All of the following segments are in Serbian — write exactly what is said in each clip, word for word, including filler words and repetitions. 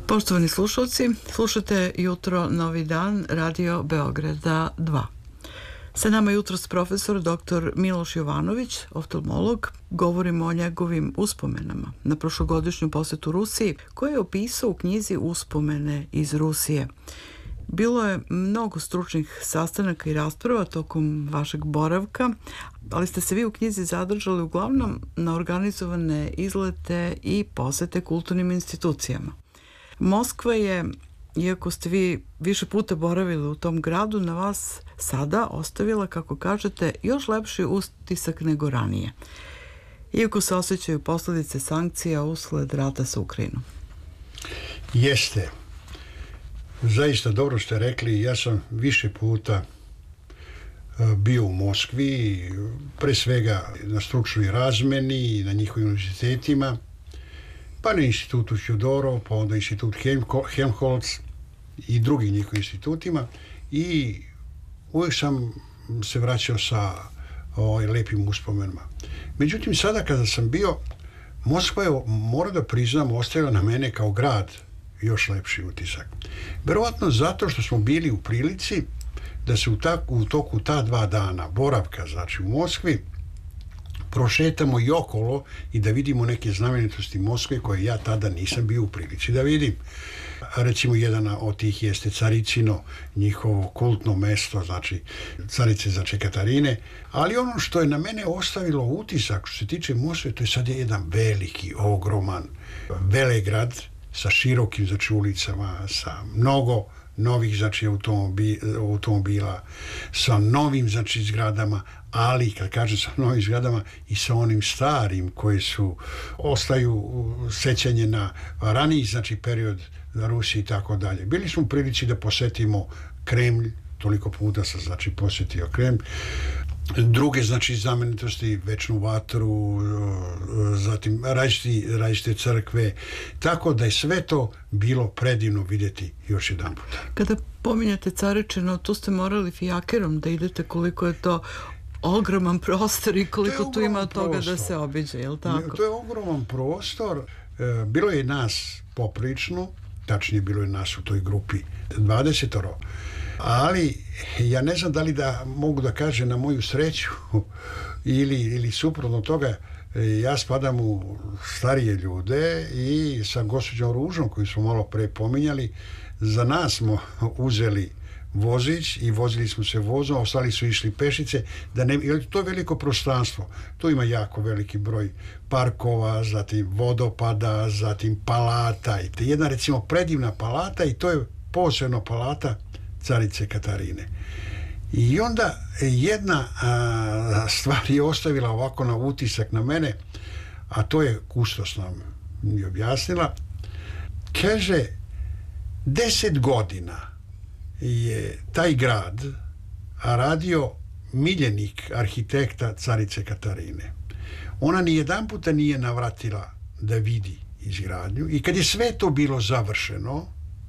Poštovani slušalci, slušate Jutro Novi dan, Radio Beograda dva. Sa nama je jutros profesor doktor Miloš Jovanović, oftalmolog. Govorimo o njegovim uspomenama na prošlogodišnju posetu Rusiji, koju je opisao u knjizi Uspomene iz Rusije. Bilo je mnogo stručnih sastanaka i rasprava tokom vašeg boravka, ali ste se vi u knjizi zadržali uglavnom na organizovane izlete i posete kulturnim institucijama. Moskva je, iako ste vi više puta boravili u tom gradu, na vas sada ostavila, kako kažete, još lepši utisak nego ranije. Iako se osjećaju posljedice sankcija usled rata sa Ukrajinom. Jeste. Zaista dobro ste rekli, ja sam više puta bio u Moskvi, pre svega na stručnoj razmeni, na njihovim univerzitetima, pa na institutu Fjodorov, pa onda institut Helmholtz i drugim njihovim institutima, i uvijek sam se vraćao sa ovaj, lepim uspomenama. Međutim, sada kada sam bio, Moskva je, moram da priznam, ostavila na mene kao grad još lepši utisak. Verovatno zato što smo bili u prilici da se u, ta, u toku ta dva dana boravka, znači u Moskvi, prošetamo i okolo i da vidimo neke znamenitosti Moskve koje ja tada nisam bio u prilici da vidim. Recimo, jedan od tih jeste Caricino, njihovo kultno mesto, znači carice znači Katarine, ali ono što je na mene ostavilo utisak što se tiče Moskve, to je sad jedan veliki, ogroman velegrad sa širokim znači ulicama, sa mnogo novih znači automobi, automobila, sa novim znači zgradama, ali kad kažem sa novim zgradama i sa onim starim koji su ostaju sećanje na raniji znači period Rusije i tako dalje. Bili smo u prilici da posetimo Kremlj, toliko puta sam znači posjetio Kremlj, druge znači znamenitosti, Večnu vatru, zatim različite, različite crkve, tako da je sve to bilo predivno vidjeti još jedan puta. Kada pominjate Caričino, tu ste morali fijakerom da idete, koliko je to ogroman prostor i koliko tu ima od toga prostor da se obiđe, je li tako? To je ogroman prostor, bilo je nas poprično, tačnije bilo je nas u toj grupi dvadesetoro, ali ja ne znam da li da mogu da kažem na moju sreću ili, ili suprotno toga, ja spadam u starije ljude i sa gospođom Ružom koju smo malo pre pominjali, za nas smo uzeli vozić i vozili smo se vozom, ostali su išli pešice, da ne, jer to je veliko prostranstvo, tu ima jako veliki broj parkova, zatim vodopada, zatim palata, i te jedna recimo predivna palata, i to je posebno palata carice Katarine. I onda jedna a, stvar je ostavila ovako na utisak na mene, a to je kustos nam mi objasnila. Kaže, deset godina je taj grad radio miljenik arhitekta carice Katarine. Ona ni jedan puta nije navratila da vidi izgradnju, i kad je sve to bilo završeno,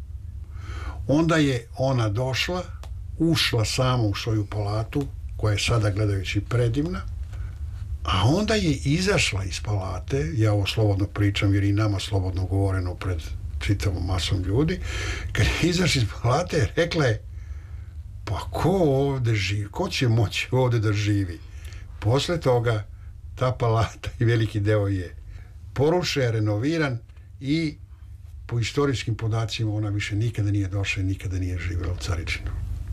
onda je ona došla, ušla sama u svoju palatu, koja je sada gledajući predivna, a onda je izašla iz palate, ja ovo slobodno pričam jer i nama slobodno govoreno pred čitavom masom ljudi, kad je izašla iz palate, rekla je, pa ko ovde živi, ko će moći ovde da živi? Posle toga ta palata i veliki deo je porušen, renoviran, i po istorijskim podacima ona više nikada nije došla i nikada nije živjela u Caričinu.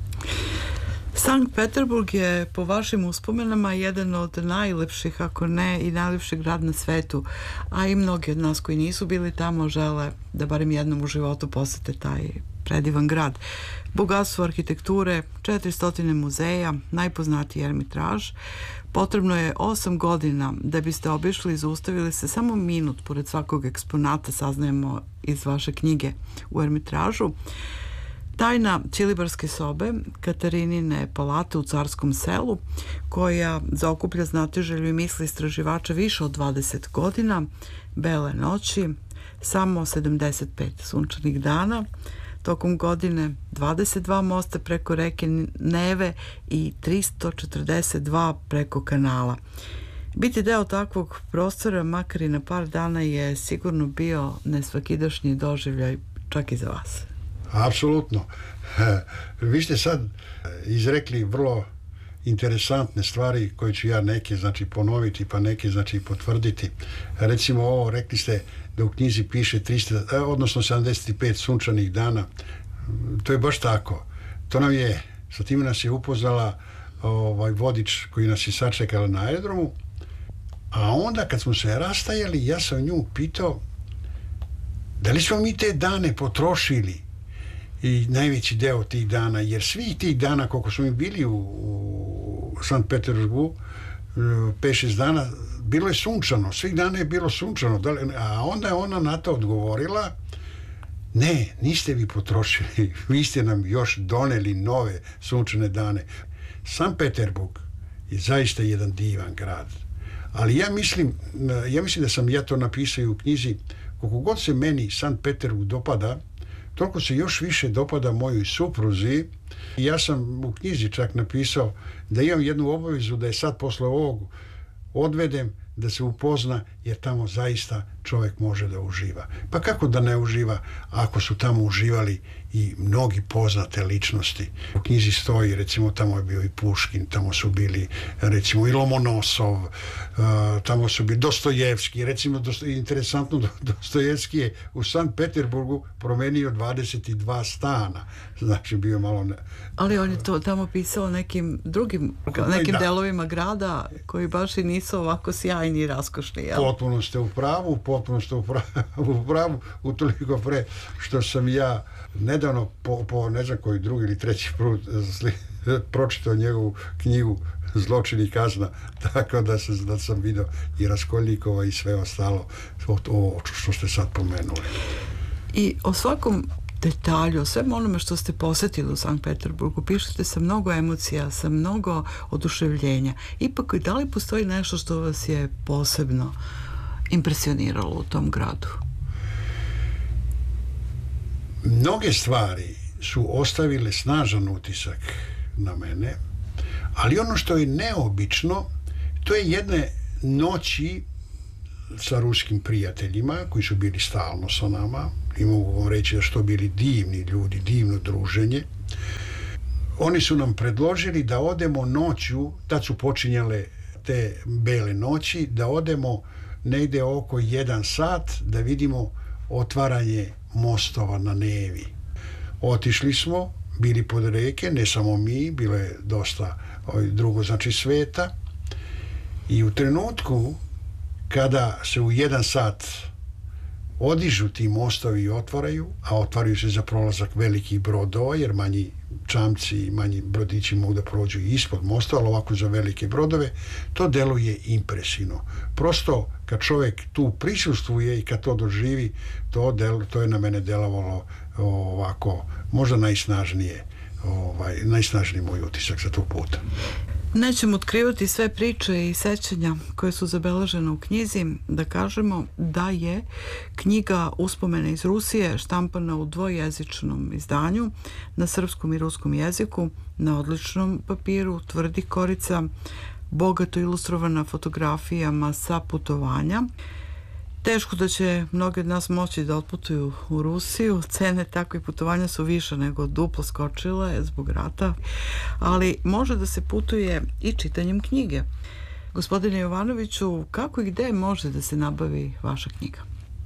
Sankt Peterburg je po vašim uspomenama jedan od najlepših, ako ne i najlepši grad na svetu, a i mnogi od nas koji nisu bili tamo žele da barem jednom u životu posete taj predivan grad. Bogatstvo arhitekture, četiristo muzeja, najpoznatiji Ermitaž. Potrebno je osam godina da biste obišli i zaustavili se samo minut pored svakog eksponata, saznajemo iz vaše knjige u Ermitažu. Tajna Ćilibarske sobe, Katarinine palate u Carskom selu, koja zaokuplja znatiželju i misli istraživača više od dvadeset godina, Bele noći, samo sedamdeset pet sunčanih dana, tokom godine dvadeset dva mosta preko reke Neve i tristo četrdeset dva preko kanala. Biti deo takvog prostora, makar i na par dana, je sigurno bio nesvakidašnji doživljaj čak i za vas. Apsolutno. Vi ste sad izrekli vrlo interesantne stvari koje ću ja neke znači ponoviti pa neke znači potvrditi. Recimo ovo, rekli ste da u knjizi piše tristo, odnosno sedamdeset pet sunčanih dana. To je baš tako. To nam je, sa tim nas je upoznala ovaj vodič koji nas je sačekala na aerodromu, a onda kad smo se rastajali ja sam nju pitao da li smo mi te dane potrošili i najveći deo tih dana, jer svih tih dana koliko smo mi bili u, u Sankt Petersburgu pet šest dana bilo je sunčano, svih dana je bilo sunčano, a onda je ona na to odgovorila: ne, niste vi potrošili, vi ste nam još doneli nove sunčane dane. Sankt Peterburg je zaista jedan divan grad, ali ja mislim, ja mislim da sam ja to napisao i u knjizi, koliko god se meni Sankt Peterburg dopada, toliko se još više dopada mojoj supruzi. Ja sam u knjizi čak napisao da imam jednu obavezu da je sad posle ovog odvedem da se upozna, jer tamo zaista čovjek može da uživa. Pa kako da ne uživa ako su tamo uživali i mnogi poznate ličnosti. U knjizi stoji, recimo tamo je bio i Puškin, tamo su bili recimo i Lomonosov, uh, tamo su bili Dostojevski, recimo Dosto, interesantno, Dostojevski je u Sankt Peterburgu promenio dvadeset dva stana, znači bio malo ne... Ali on je to tamo pisao nekim drugim, nekim da. delovima grada koji baš i nisu ovako sjajni i raskošni. Jel? Potpuno ste u pravu, potpuno ste u pravu, u pravu, utoliko pre što sam ja nedavno po, po ne znam koji drugi ili treći put pročitao njegovu knjigu Zločin i kazna, tako da, se, da sam vidio i Raskolnikova i sve ostalo, ovo što ste sad pomenuli. I o svakom detalju, o svem onome što ste posjetili u Sankt Peterburgu, pišete sa mnogo emocija, sa mnogo oduševljenja. Ipak, da li postoji nešto što vas je posebno impresioniralo u tom gradu? Mnoge stvari su ostavile snažan utisak na mene, ali ono što je neobično, to je jedne noći sa ruskim prijateljima koji su bili stalno sa nama i mogu vam reći da su to bili divni ljudi, divno druženje. Oni su nam predložili da odemo noću, tad su počinjale te bele noći, da odemo negde oko jedan sat da vidimo otvaranje mostova na Nevi. Otišli smo, bili pod reke, ne samo mi, bilo je dosta drugo znači sveta, i u trenutku kada se u jedan sat odižu ti mostovi i otvaraju, a otvaraju se za prolazak velikih brodova, jer manji čamci i manji brodići mogu da prođu ispod mosta, ali ovako za velike brodove, to deluje impresivno. Prosto kad čovjek tu prisustvuje i kad to doživi, to, del, to je na mene delovalo ovako, možda najsnažnije, ovaj, najsnažniji moj utisak za tog puta. Nećemo otkrivati sve priče i sećanja koje su zabeležene u knjizi, da kažemo da je knjiga Uspomene iz Rusije štampana u dvojezičnom izdanju na srpskom i ruskom jeziku, na odličnom papiru, tvrdih korica, bogato ilustrovana fotografijama sa putovanja. Teško da će mnogi od nas moći da otputuju u Rusiju. Cene takvih putovanja su više nego duplo skočile zbog rata, ali može da se putuje i čitanjem knjige. Gospodine Jovanoviću, kako i gde može da se nabavi vaša knjiga?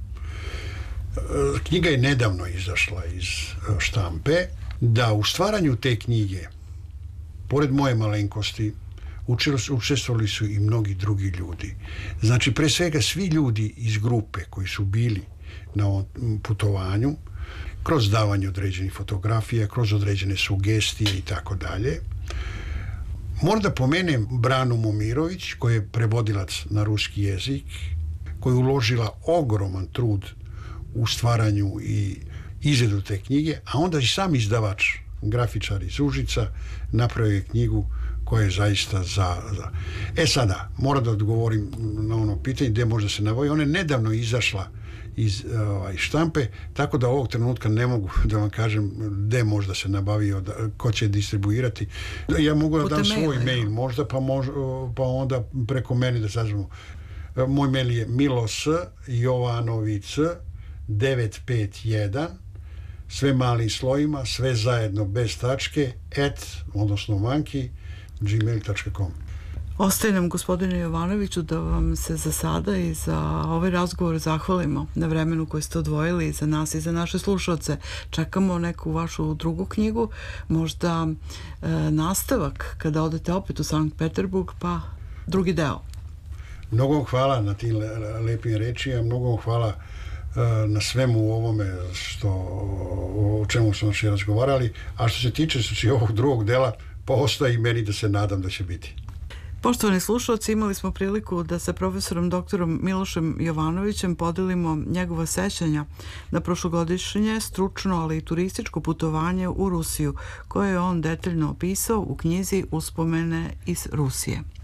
Knjiga je nedavno izašla iz štampe. Da u stvaranju te knjige, pored moje malenkosti, učestvovali su i mnogi drugi ljudi. Znači, pre svega svi ljudi iz grupe koji su bili na ovom putovanju, kroz davanje određenih fotografija, kroz određene sugestije i tako dalje. Moram da pomenem Branu Momirović, koja je prevodilac na ruski jezik, koja je uložila ogroman trud u stvaranju i izradu te knjige, a onda i sam izdavač, grafičar iz Užica, napravio je knjigu koja je zaista za, za... E sada, moram da odgovorim na ono pitanje gdje možda se navoji. Ona je nedavno izašla iz ovaj, štampe, tako da ovog trenutka ne mogu da vam kažem gdje možda se nabavio, da, ko će distribuirati. Ja mogu da dam svoj mail, mail možda, pa, mož, pa onda preko mene da saznamo. Moj mail je milos jovanovic devet pet jedan sve malim slojima, sve zajedno bez tačke, et, odnosno manki, gmail tačka com. Ostaje nam, gospodine Jovanoviću, da vam se za sada i za ovaj razgovor zahvalimo na vremenu koje ste odvojili za nas i za naše slušalce. Čekamo neku vašu drugu knjigu, možda e, nastavak kada odete opet u Sankt Peterburg, pa drugi deo. Mnogo vam hvala na tim lepim rečima, mnogo vam hvala e, na svemu ovome što, o čemu smo še razgovarali, a što se tiče znači, ovog drugog dela, pa ostaje i meni da se nadam da će biti. Poštovani slušalci, imali smo priliku da sa profesorom doktorom Milošem Jovanovićem podelimo njegova sećanja na prošlogodišnje stručno, ali i turističko putovanje u Rusiju, koje je on detaljno opisao u knjizi Uspomene iz Rusije.